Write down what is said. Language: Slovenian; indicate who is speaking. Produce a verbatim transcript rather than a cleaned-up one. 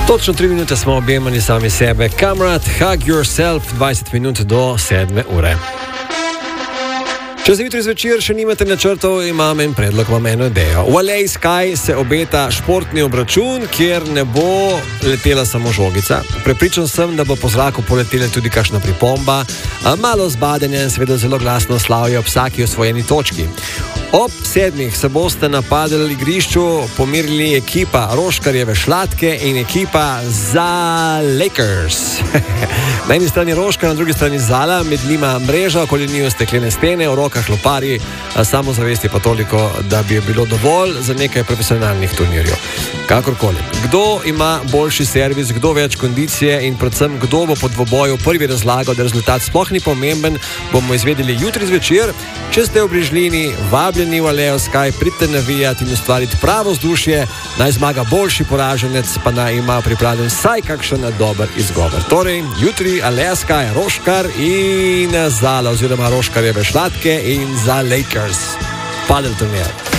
Speaker 1: Točno tri minute smo objemani sami sebe. Kamrat, hug yourself, dvajset minut do sedme ure. Če za jutri zvečer še nimate načrtov, imam en predlog, imam eno idejo. V Alej Sky se obeta športni obračun, kjer ne bo letela samo žogica. Prepričan sem, da bo po zraku poletela tudi kakšna pripomba, malo zbadanja in seveda zelo glasno slavje ob vsaki osvojeni točki. Ob sedmih se boste na padel igrišču pomirili ekipa Roškarjeve Šlatke in ekipa za Lakers. Na eni strani Roškar, na drugi strani Zala, med njima mreža, okoli njiju steklene stene, v rokah lopari, samozavesti pa toliko, da bi je bilo dovolj za nekaj profesionalnih turnirjev. Kakorkoli. Kdo ima boljši servis, kdo več kondicije in predvsem kdo bo po dvoboju prvi razlagal, da rezultat sploh ni pomemben, bomo izvedeli jutri zvečer. Če ste v bližini, vabljeni v Alejo Sky, pridite navijati in ustvariti pravo vzdušje, naj zmaga boljši poraženec, pa naj ima pripravljen vsaj kakšen dober izgovor. Torej, jutri Aleja Sky, Roškar in Zala oziroma Roškarjeve Šlatke in za Lakers. Padel turnir.